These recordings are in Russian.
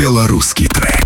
Белорусский трек.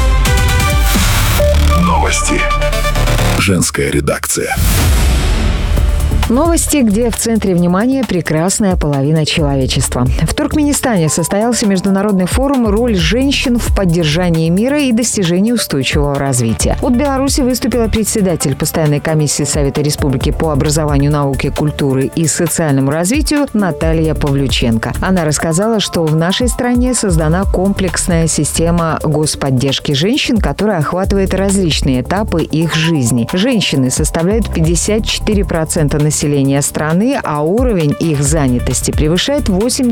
Новости. Женская редакция. Новости, где в центре внимания прекрасная половина человечества. В Туркменистане состоялся международный форум «Роль женщин в поддержании мира и достижении устойчивого развития». От Беларуси выступила председатель Постоянной комиссии Совета Республики по образованию, науке, культуре и социальному развитию Наталья Павлюченко. Она рассказала, что в нашей стране создана комплексная система господдержки женщин, которая охватывает различные этапы их жизни. Женщины составляют 54% населения страны, а уровень их занятости превышает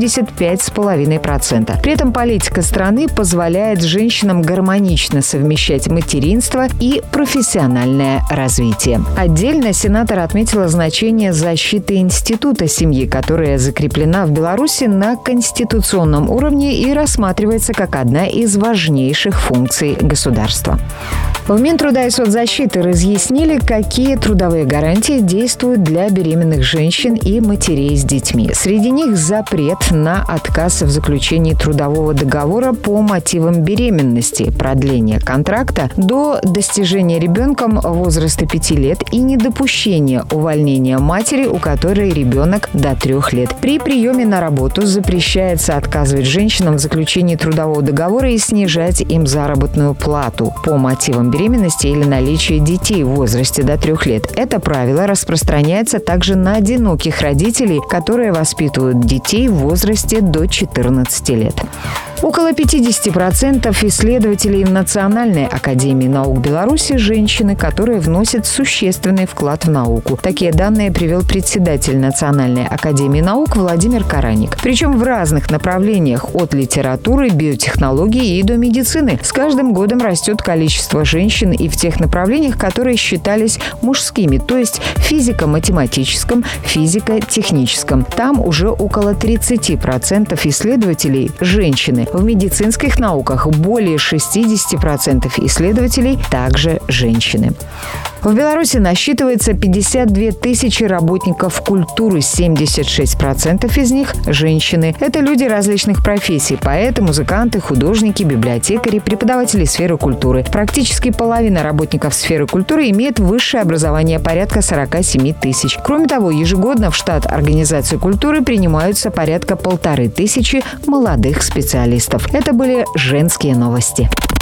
85,5%. При этом политика страны позволяет женщинам гармонично совмещать материнство и профессиональное развитие. Отдельно сенатор отметила значение защиты института семьи, которая закреплена в Беларуси на конституционном уровне и рассматривается как одна из важнейших функций государства. В Минтруда и соцзащиты разъяснили, какие трудовые гарантии действуют для беременных женщин и матерей с детьми. Среди них запрет на отказ в заключении трудового договора по мотивам беременности, продление контракта до достижения ребенком возраста 5 лет и недопущение увольнения матери, у которой ребенок до 3 лет. При приеме на работу запрещается отказывать женщинам в заключении трудового договора и снижать им заработную плату по мотивам беременности или наличия детей в возрасте до 3 лет. Это правило распространяется также на одиноких родителей, которые воспитывают детей в возрасте до 14 лет. Около 50% исследователей в Национальной академии наук Беларуси – женщины, которые вносят существенный вклад в науку. Такие данные привел председатель Национальной академии наук Владимир Караник. Причем в разных направлениях – от литературы, биотехнологии и до медицины. С каждым годом растет количество женщин и в тех направлениях, которые считались мужскими, то есть физико-математическом, физико-техническом. Там уже около 30% исследователей – женщины. В медицинских науках более 60% исследователей также женщины. В Беларуси насчитывается 52 тысячи работников культуры, 76% из них – женщины. Это люди различных профессий – поэты, музыканты, художники, библиотекари, преподаватели сферы культуры. Практически половина работников сферы культуры имеет высшее образование, порядка 47 тысяч. Кроме того, ежегодно в штат организации культуры принимаются порядка 1500 молодых специалистов. Это были женские новости.